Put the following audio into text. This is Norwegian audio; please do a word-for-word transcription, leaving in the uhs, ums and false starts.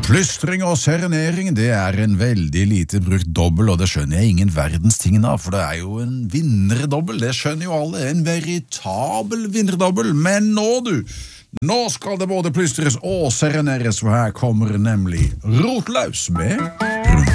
Plystring og serenering, det er en veldig lite brukt dobbel, og det skjønner jeg ingen verdens ting av, for det er jo en vinnerdobbel, det skjønner jo alle, en veritabel vinnerdobbel, men nå du, nå skal det både plystres og sereneres, for her kommer nemlig Rotlaus med